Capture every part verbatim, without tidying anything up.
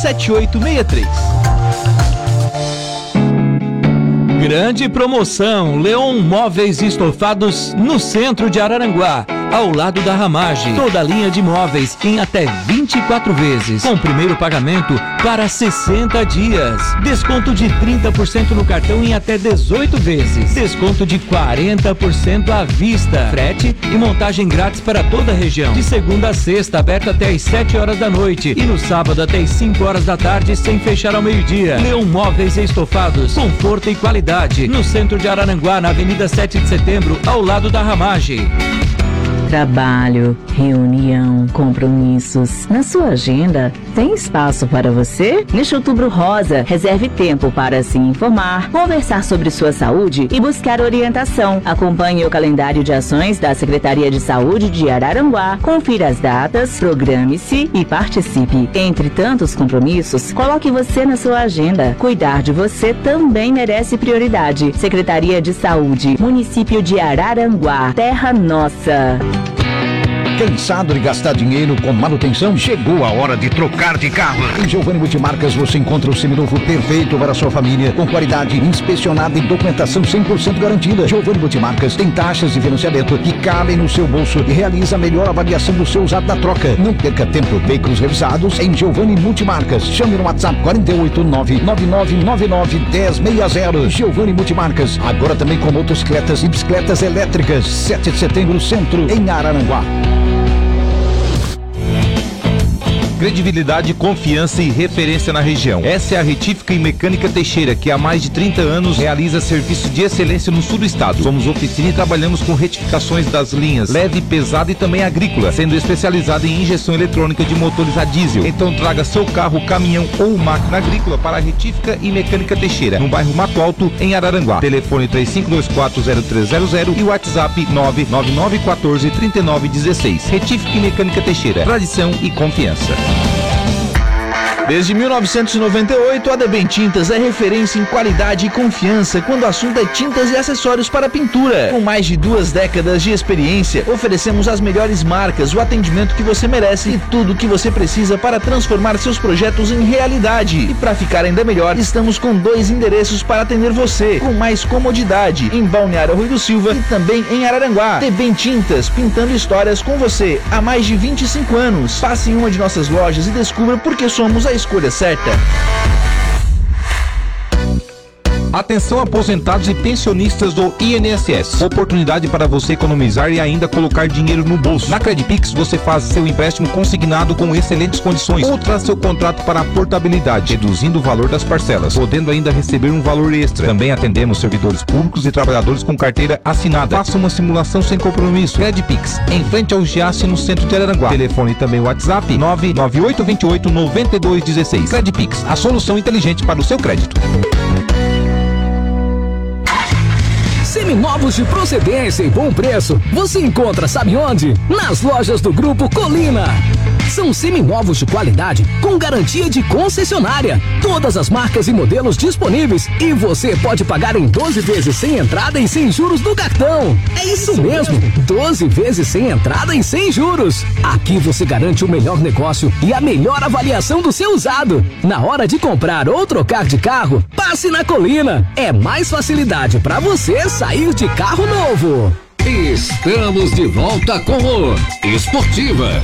sete oito seis três. Grande promoção, Leon Móveis Estofados no centro de Araranguá, ao lado da Ramage. Toda a linha de móveis em até vinte e quatro vezes, com primeiro pagamento para sessenta dias. Desconto de trinta por cento no cartão em até dezoito vezes. Desconto de quarenta por cento à vista. Frete e montagem grátis para toda a região. De segunda a sexta, aberto até às sete horas da noite. E no sábado até às cinco horas da tarde, sem fechar ao meio-dia. Leon Móveis Estofados, conforto e qualidade. No centro de Araranguá, na Avenida sete de Setembro, ao lado da Ramage. Trabalho, reunião, compromissos. Na sua agenda, tem espaço para você? Neste Outubro Rosa, reserve tempo para se informar, conversar sobre sua saúde e buscar orientação. Acompanhe o calendário de ações da Secretaria de Saúde de Araranguá. Confira as datas, programe-se e participe. Entre tantos compromissos, coloque você na sua agenda. Cuidar de você também merece prioridade. Secretaria de Saúde, Município de Araranguá, Terra Nossa. Cansado de gastar dinheiro com manutenção? Chegou a hora de trocar de carro. Em Giovanni Multimarcas você encontra o seminovo perfeito para a sua família, com qualidade inspecionada e documentação cem por cento garantida. Giovanni Multimarcas tem taxas de financiamento que cabem no seu bolso e realiza a melhor avaliação do seu usado na troca. Não perca tempo, veículos revisados em Giovanni Multimarcas. Chame no WhatsApp quatro oito nove nove nove nove nove um zero seis zero. Giovanni Multimarcas, agora também com motocicletas e bicicletas elétricas. sete de setembro, centro, em Araranguá. Credibilidade, confiança e referência na região. Essa é a Retífica e Mecânica Teixeira, que há mais de trinta anos realiza serviço de excelência no sul do estado. Somos oficina e trabalhamos com retificações das linhas leve, pesada e também agrícola, sendo especializada em injeção eletrônica de motores a diesel. Então traga seu carro, caminhão ou máquina agrícola para a Retífica e Mecânica Teixeira, no bairro Mato Alto, em Araranguá. Telefone três cinco dois quatro zero três zero zero e WhatsApp nove nove nove um quatro três nove um seis. Retífica e Mecânica Teixeira, tradição e confiança. Desde mil novecentos e noventa e oito, a Debem Tintas é referência em qualidade e confiança quando o assunto é tintas e acessórios para pintura. Com mais de duas décadas de experiência, oferecemos as melhores marcas, o atendimento que você merece e tudo o que você precisa para transformar seus projetos em realidade. E para ficar ainda melhor, estamos com dois endereços para atender você, com mais comodidade, em Balneário Rui do Silva e também em Araranguá. Debem Tintas, pintando histórias com você há mais de vinte e cinco anos. Passe em uma de nossas lojas e descubra por que somos a escolha certa. Atenção aposentados e pensionistas do I N S S. Oportunidade para você economizar e ainda colocar dinheiro no bolso. Na Credipix você faz seu empréstimo consignado com excelentes condições ou traz seu contrato para a portabilidade, reduzindo o valor das parcelas, podendo ainda receber um valor extra. Também atendemos servidores públicos e trabalhadores com carteira assinada. Faça uma simulação sem compromisso. Credipix, em frente ao Giasse, no centro de Araranguá. Telefone também WhatsApp nove nove oito dois oito nove dois um seis. Credipix, a solução inteligente para o seu crédito. Seminovos de procedência e bom preço, você encontra sabe onde? Nas lojas do Grupo Colina. São seminovos de qualidade com garantia de concessionária. Todas as marcas e modelos disponíveis e você pode pagar em doze vezes sem entrada e sem juros no cartão. É isso mesmo, doze vezes sem entrada e sem juros. Aqui você garante o melhor negócio e a melhor avaliação do seu usado. Na hora de comprar ou trocar de carro, passe na Colina. É mais facilidade para você sair de carro novo. Estamos de volta com o Esportivas.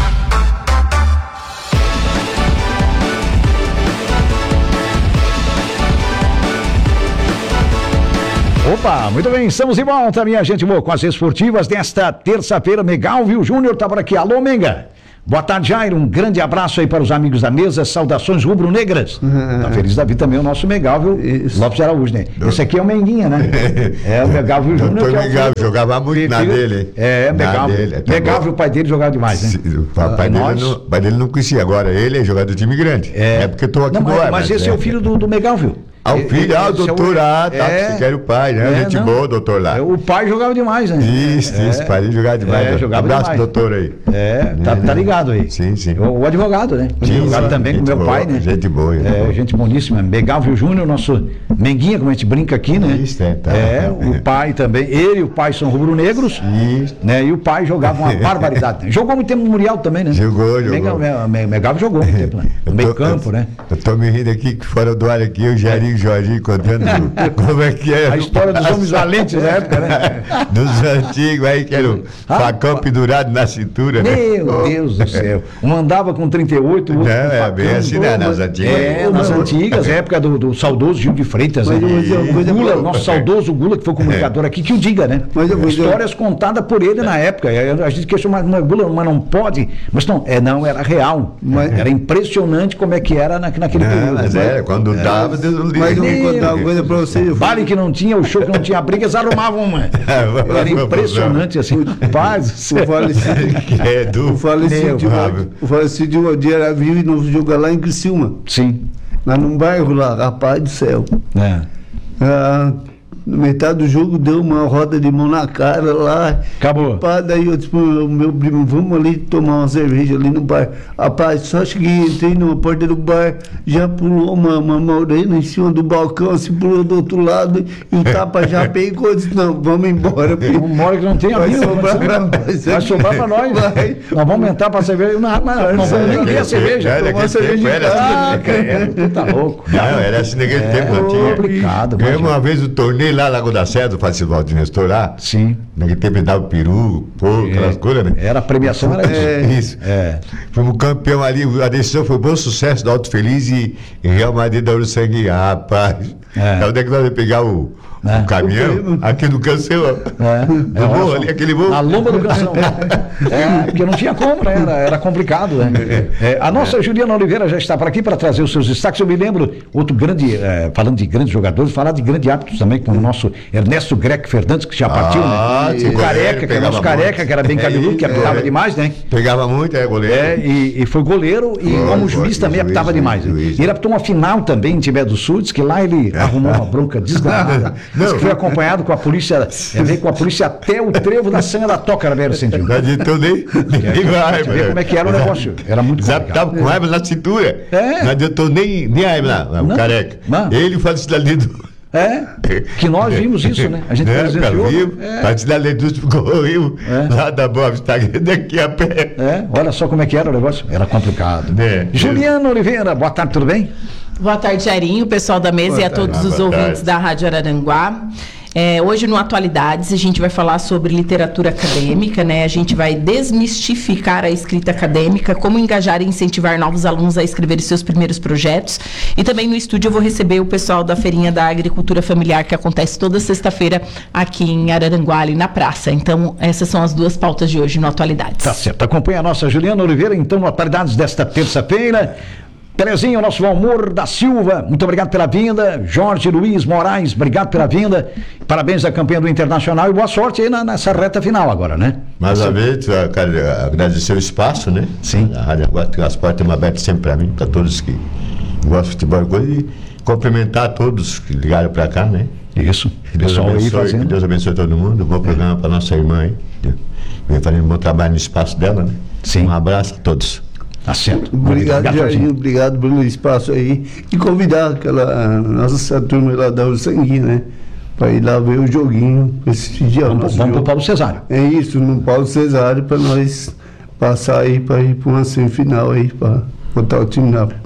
Opa, muito bem, estamos de volta, minha gente boa, com as esportivas desta terça-feira. Megalvio Júnior tá por aqui. Alô, Menga. Boa tarde, Jairo. Um grande abraço aí para os amigos da mesa. Saudações rubro-negras. Uhum. Tá feliz da vida também o nosso Megalvio Lopes Araújo, né? Esse aqui é o Menguinha, né? É o Megalvio Júnior. Doutor Megalvio, é o... jogava muito filho, na dele. É, Megalvio. Dele, Megalvio, o pai dele jogava demais, né? O pai, dele não, pai dele não conhecia. Agora ele é jogador do time grande. É, é porque eu tô aqui não, no mas, ar. Mas esse é, é o filho do, do Megalvio. Ah, o filho, ah, o doutor, ah, tá, é, você quer o pai, né? É, Gente não. boa, doutor lá. O pai jogava demais, né? Isso, é, isso, o pai jogava demais. É, jogava Abraço demais. pro doutor aí. É, tá, tá ligado aí. Sim, sim. O, o advogado, né? O Sim, advogado sim. também com Gente meu boa, pai, né? gente boa, gente É, boa. gente boníssima. Megávio Júnior, nosso Menguinha, como a gente brinca aqui, né? Isso, é, tá. É, o pai também. Ele e o pai são rubro-negros. Isso. Né? E o pai jogava uma barbaridade. Jogou muito tempo no Mundial também, né? Jogou, jogou. Megávio jogou muito tempo, né? No Eu meio tô- campo, eu- né? Eu tô me rindo aqui, que fora do ar aqui, o Jairinho e o Jorginho contando como é que é. A história dos homens valentes da época, né? Dos antigos aí, que era o Ah, facão pendurado na cintura, né? Meu Deus do céu. Um andava com trinta e oito, o outro Não, com é facão. bem assim, né? Nas antigas. É, nas antigas, época do, do saudoso Gil de Freitas, né? Mas eu vou dizer uma coisa O Gula, pra- nosso saudoso Gula, que foi comunicador aqui, que o diga, né? Mas eu vou dizer- Histórias contadas por ele na época. A gente questiona, mas não, Gula, mas não pode. Mas não, é, não, era real. Mas- Era impressionante como é que era na, naquele Não, período. mas é, quando dava, Deus o livre. Mas eu vou contar uma coisa pra você. Vale que não tinha, o show que não tinha briga, eles arrumavam uma. Era impressionante, assim. Paz do O céu. falecido, É, o do... falecido, Meu, Fábio. o falecido Valdir era vivo e nós jogamos lá em Criciúma, Sim. lá num bairro lá, rapaz do céu. É. Ah, no metade do jogo deu uma roda de mão na cara lá. Acabou. Pá, daí eu disse pro meu, meu primo, vamos ali tomar uma cerveja ali no bar. Rapaz, só cheguei, entrei numa porta do bar, já pulou uma, uma morena em cima do balcão, assim, pulou do outro lado, e o tapa já pegou e disse, não, vamos embora. filho. Uma hora que não tem Vai amigo, sobrar vai pra sobrar, nós. vai sobrar pra nós. Vai. Nós vamos aumentar pra cerveja. Não, mas não vamos nem ver a cerveja. É, Tomar naquele cerveja tempo em era casa. assim, Ah, cara, tu tá louco. Não, era assim naquele tempo, não tinha. complicado, Ganhamos imagina. uma vez o torneio lá, Lago da Serra, do Festival de Nestor lá. Sim. Naquele tempo ele dava peru, porco, aquelas coisas, né? Era a premiação, era isso. É, isso. É. Fomos campeão ali, a decisão foi bom sucesso do Alto Feliz e e Real Madrid da Uruçangue. Ah, rapaz. É. Onde é que nós vamos pegar o, É. o caminhão? Aqui no Cancel, ó. É. Do É, olha morro só. ali, aquele morro. A lomba do canção. É, porque não tinha como, né? Era, era complicado, né? É, a nossa Juliana Oliveira já está por aqui para trazer os seus destaques. Eu me lembro, outro grande, é, falando de grandes jogadores, falar de grandes árbitros também, como o nosso Ernesto Greco Fernandes, que já partiu, Ah, né? sim, O Careca, goleiro, que é pegava nosso Careca, muito. que era bem cabeludo, que É, apitava é. demais, né? Pegava muito, é, goleiro. É, e, e foi goleiro e Foi, como foi, juiz também juiz, apitava juiz, demais. né? juiz. E ele apitou uma final também em Tibé do Sul, diz que lá ele arrumou uma bronca desgramada. Diz que foi acompanhado com a polícia, é, veio com a polícia até o trevo da Senha da Toca, era Belo Sentiu. Não adiantou nem, nem Pra raiva. você ver como é que era o negócio. Era muito complicado. Tava com raiva na cintura. É. Não adiantou nem, nem raiva lá, lá, o Não. Careca. Não. Ele faz cidade do. É, que nós vimos isso, né? A gente né, presenciou. vivo, É. faz cidade do correu É. lá da Boa Vista daqui a pé. É, olha só como é que era o negócio. Era complicado. É. Juliana Oliveira, boa tarde, tudo bem? Boa tarde, Jairinho, pessoal da mesa Boa e a tarde. todos Ah, os boa ouvintes tarde. da Rádio Araranguá. É, hoje no Atualidades a gente vai falar sobre literatura acadêmica, né? A gente vai desmistificar a escrita acadêmica, como engajar e incentivar novos alunos a escrever seus primeiros projetos. E também no estúdio eu vou receber o pessoal da Feirinha da Agricultura Familiar, que acontece toda sexta-feira aqui em Araranguá, ali na praça. Então, essas são as duas pautas de hoje no Atualidades. Tá certo. Acompanha a nossa Juliana Oliveira, então, no Atualidades desta terça-feira. Telezinho, nosso Valmor da Silva, muito obrigado pela vinda. Jorge Luiz Moraes, obrigado pela vinda. Parabéns da campanha do Internacional e boa sorte aí na, nessa reta final agora, né? Mais uma vez, eu quero agradecer o espaço, né? Sim. A Rádio Agora, as portas estão abertas sempre para mim, para todos que gostam de futebol e coisa, e cumprimentar todos que ligaram para cá, né? Isso. Que Deus, Pessoal aí abençoe, que fazendo. Deus abençoe todo mundo. Bom programa para nossa irmã aí. Vem fazendo um bom trabalho no espaço dela, né? Sim. Um abraço a todos. Tá certo. Obrigado, Jardim, Jorginho. obrigado pelo espaço aí. E convidar aquela nossa turma lá da Uruçangui, né? Para ir lá ver o joguinho esse dia. Vamos, nosso vamos pro jogo. Paulo Cesário. É isso, no Paulo Cesário, para nós passar aí para ir para uma semifinal aí, para botar o time na,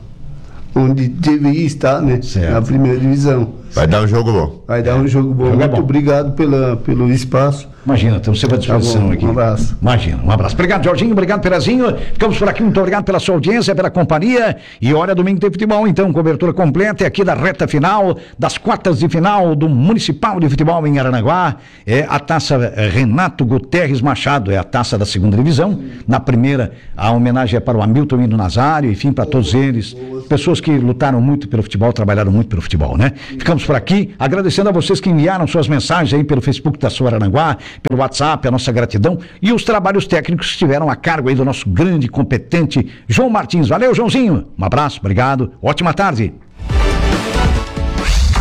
onde deveria estar, né? Certo. Na primeira divisão. Vai dar um jogo bom. Vai dar um jogo bom. Jogo é Muito bom. obrigado pela, pelo espaço. Imagina, temos sempre à disposição Tá bom, aqui. um abraço. Imagina, um abraço. Obrigado, Jorginho, obrigado, Perazinho. Ficamos por aqui, muito obrigado pela sua audiência, pela companhia. E olha, domingo tem futebol, então, cobertura completa aqui da reta final, das quartas de final do Municipal de Futebol em Aranaguá. É a taça eh, Renato Guterres Machado, é a taça da segunda divisão. Na primeira, a homenagem é para o Hamilton Hino Nazário, enfim, para todos eles. Pessoas que lutaram muito pelo futebol, trabalharam muito pelo futebol, né? Ficamos por aqui, agradecendo a vocês que enviaram suas mensagens aí pelo Facebook da sua Araranguá, pelo WhatsApp, a nossa gratidão e os trabalhos técnicos que estiveram a cargo aí do nosso grande e competente João Martins. Valeu, Joãozinho. Um abraço, obrigado. Ótima tarde.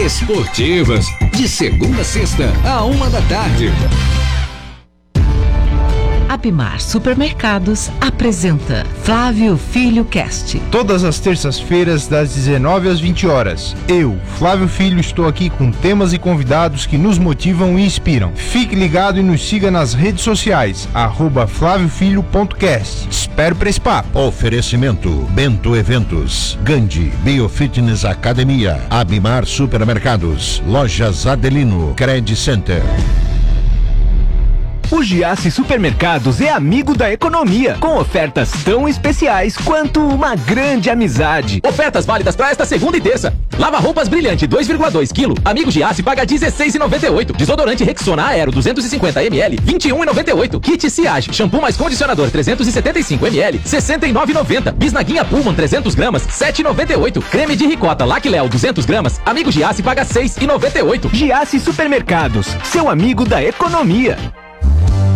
esportivas, de segunda a sexta, a uma da tarde. Abimar Supermercados apresenta Flávio Filho Cast. Todas as terças-feiras, das dezenove às vinte horas. Eu, Flávio Filho, estou aqui com temas e convidados que nos motivam e inspiram. Fique ligado e nos siga nas redes sociais, arroba flávio filho ponto cast. Espero para esse papo. Oferecimento Bento Eventos, Gandhi Biofitness Academia, Abimar Supermercados, Lojas Adelino, Credit Center. O Giasse Supermercados é amigo da economia, com ofertas tão especiais quanto uma grande amizade. Ofertas válidas para esta segunda e terça. Lava roupas brilhante dois vírgula dois quilos. Amigo Giasse paga dezesseis reais e noventa e oito centavos. Desodorante Rexona Aero duzentos e cinquenta mililitros, vinte e um reais e noventa e oito centavos. Kit Ciage, shampoo mais condicionador trezentos e setenta e cinco mililitros, sessenta e nove reais e noventa centavos. Bisnaguinha Pullman trezentos gramas, sete reais e noventa e oito centavos. Creme de ricota Lac Léo duzentos gramas. Amigo Giasse paga seis reais e noventa e oito centavos. Giasse Supermercados, seu amigo da economia.